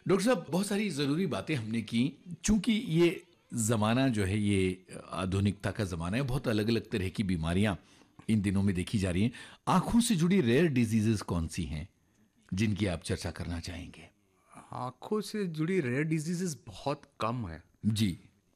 Doctor साहब, बहुत सारी ज़रूरी बातें हमने की। चूंकि ये ज़माना जो है, ये आधुनिकता का ज़माना है, बहुत अलग अलग तरह की बीमारियां इन दिनों में देखी जा रही हैं। आंखों से जुड़ी रेयर डिजीजेस कौन सी हैं जिनकी आप चर्चा करना चाहेंगे? आँखों से जुड़ी रेयर डिजीजेस बहुत कम है जी।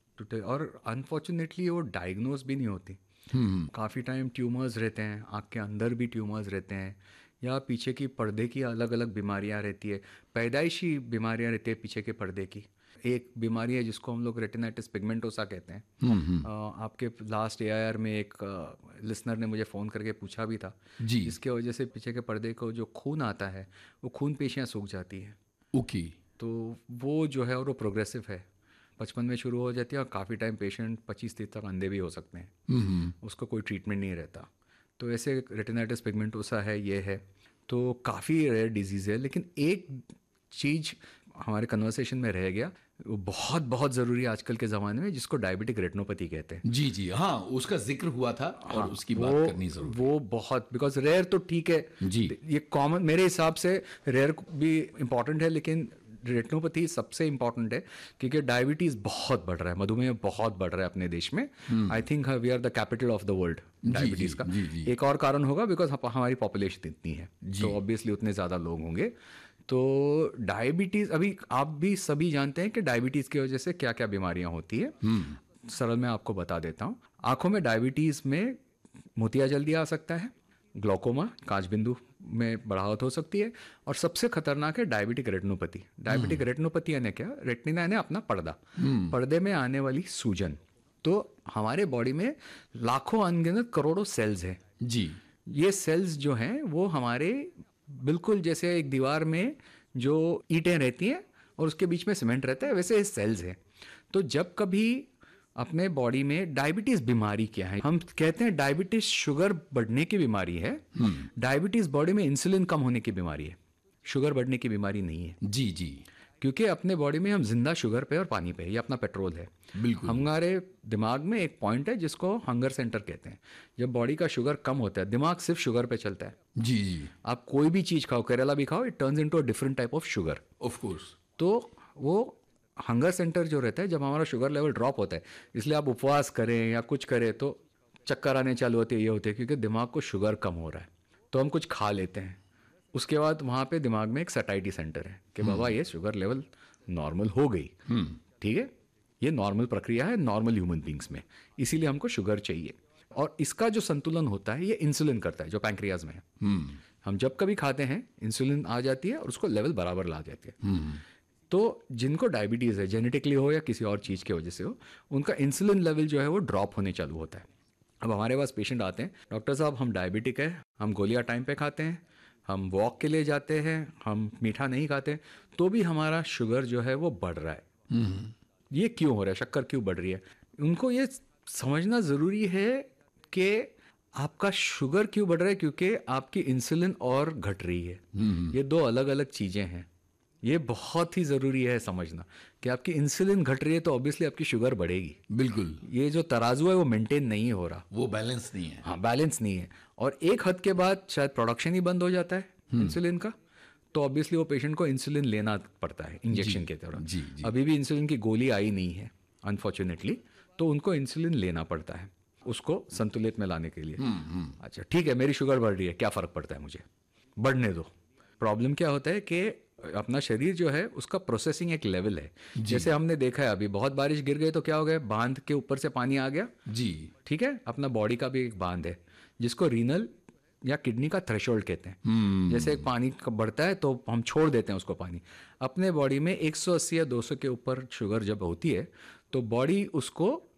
और अनफॉर्चुनेटली वो डायग्नोज भी नहीं होती। काफ़ी टाइम ट्यूमर्स रहते हैं, आँख के अंदर भी ट्यूमर्स रहते हैं, या पीछे की पर्दे की अलग अलग बीमारियाँ रहती है, पैदाइशी बीमारियाँ रहती है पीछे के पर्दे की। एक बीमारी है जिसको हम लोग रेटिनाइटिस पिगमेंटोसा कहते हैं। आपके लास्ट एआईआर में एक लिसनर ने मुझे फ़ोन करके पूछा भी था, जी। जिसके वजह से पीछे के पर्दे को जो खून आता है वो खून पेशियाँ सूख जाती है। ओके। तो वो जो है और वो प्रोग्रेसिव है, बचपन में शुरू हो जाती है और काफ़ी टाइम पेशेंट 25-30 तक अंधे भी हो सकते हैं। उसको कोई ट्रीटमेंट नहीं रहता। तो ऐसे रेटिनाइटिस पिगमेंटोसा है, ये है। तो काफ़ी रेयर डिजीज़ है। लेकिन एक चीज़ हमारे कन्वर्सेशन में रह गया, वो बहुत बहुत ज़रूरी है आजकल के ज़माने में, जिसको डायबिटिक रेटिनोपैथी कहते हैं। जी जी, हाँ, उसका जिक्र हुआ था और उसकी बात करनी जरूरी। वो बहुत, बिकॉज रेयर तो ठीक है जी। ये कॉमन मेरे हिसाब से रेयर भी इम्पॉर्टेंट है, लेकिन रेटिनोपैथी सबसे इम्पॉर्टेंट है क्योंकि डायबिटीज़ बहुत बढ़ रहा है, मधुमेह बहुत बढ़ रहा है अपने देश में। I think we are the capital of the world diabetes का। जी। एक और कारण होगा बिकॉज हमारी पॉपुलेशन इतनी है, तो ऑब्वियसली उतने ज़्यादा लोग होंगे। तो डायबिटीज़, अभी आप भी सभी जानते हैं कि डायबिटीज़ की वजह से क्या क्या बीमारियां होती है। सरल मैं आपको बता देता हूँ। आंखों में डायबिटीज़ में मोतिया जल्दी आ सकता है, ग्लोकोमा कांच बिंदु में बढ़ावट हो सकती है, और सबसे खतरनाक है डायबिटिक रेटिनोपैथी। डायबिटिक रेटिनोपैथी यानी क्या? रेटिना यानी अपना पर्दा, पर्दे में आने वाली सूजन। तो हमारे बॉडी में लाखों अनगिनत करोड़ों सेल्स हैं। जी। ये सेल्स जो हैं वो हमारे बिल्कुल जैसे एक दीवार में जो ईंटें रहती हैं और उसके बीच में सीमेंट रहता है, वैसे सेल्स हैं। तो जब कभी अपने बॉडी में डायबिटीज़ बीमारी क्या है, हम कहते हैं डायबिटीज़ शुगर बढ़ने की बीमारी है। डायबिटीज़ बॉडी में इंसुलिन कम होने की बीमारी है, शुगर बढ़ने की बीमारी नहीं है। जी जी। क्योंकि अपने बॉडी में हम जिंदा शुगर पे और पानी पे, ये अपना पेट्रोल है। बिल्कुल। हमारे दिमाग में एक पॉइंट है जिसको हंगर सेंटर कहते हैं। जब बॉडी का शुगर कम होता है, दिमाग सिर्फ शुगर पे चलता है। जी जी। आप कोई भी चीज़ खाओ, केरला भी खाओ, it turns into a different type of sugar. Of course. तो वो हंगर सेंटर जो रहता है, जब हमारा शुगर लेवल ड्रॉप होता है, इसलिए आप उपवास करें या कुछ करें तो चक्कर आने चालू होते हैं, ये होते हैं क्योंकि दिमाग को शुगर कम हो रहा है। तो हम कुछ खा लेते हैं, उसके बाद वहाँ पे दिमाग में एक सटाइटी सेंटर है कि बाबा ये शुगर लेवल नॉर्मल हो गई। ठीक है, ये नॉर्मल प्रक्रिया है नॉर्मल ह्यूमन बींग्स में, इसीलिए हमको शुगर चाहिए। और इसका जो संतुलन होता है ये इंसुलिन करता है, जो पैंक्रियाज में है। हम जब कभी खाते हैं इंसुलिन आ जाती है और उसको लेवल बराबर ला जाती है। तो जिनको डायबिटीज़ है, जेनेटिकली हो या किसी और चीज़ की वजह से हो, उनका इंसुलिन लेवल जो है वो ड्रॉप होने चालू होता है। अब हमारे पास पेशेंट आते हैं, डॉक्टर साहब हम डायबिटिक है, हम गोलियां टाइम पे खाते हैं, हम वॉक के लिए जाते हैं, हम मीठा नहीं खाते, तो भी हमारा शुगर जो है वो बढ़ रहा है। ये क्यों हो रहा है, शक्कर क्यों बढ़ रही है? उनको ये समझना ज़रूरी है कि आपका शुगर क्यों बढ़ रहा है, क्योंकि आपकी इंसुलिन और घट रही है। ये दो अलग अलग चीज़ें हैं। ये बहुत ही ज़रूरी है समझना कि आपकी इंसुलिन घट रही है तो ऑब्वियसली आपकी शुगर बढ़ेगी। बिल्कुल। ये जो तराजू है वो मेंटेन नहीं हो रहा, वो बैलेंस नहीं है। हाँ, बैलेंस नहीं है। और एक हद के बाद शायद प्रोडक्शन ही बंद हो जाता है इंसुलिन का, तो ऑब्वियसली वो पेशेंट को इंसुलिन लेना पड़ता है इंजेक्शन के तरह। जी जी। अभी भी इंसुलिन की गोली आई नहीं है अनफॉर्चुनेटली, तो उनको इंसुलिन लेना पड़ता है उसको संतुलित में लाने के लिए। अच्छा ठीक है, मेरी शुगर बढ़ रही है, क्या फ़र्क पड़ता है, मुझे बढ़ने दो। प्रॉब्लम क्या होता है कि अपना शरीर जो है उसका प्रोसेसिंग एक लेवल है। जैसे हमने देखा है अभी बहुत बारिश गिर गई तो क्या हो गया, बांध के ऊपर से पानी आ गया। जी। ठीक है, अपना बॉडी का भी एक बांध है जिसको रीनल या किडनी का थ्रेशोल्ड कहते हैं। जैसे एक पानी बढ़ता है तो हम छोड़ देते हैं उसको पानी। अपने बॉडी में 180 या 200 के ऊपर शुगर जब होती है तो बॉडी उसको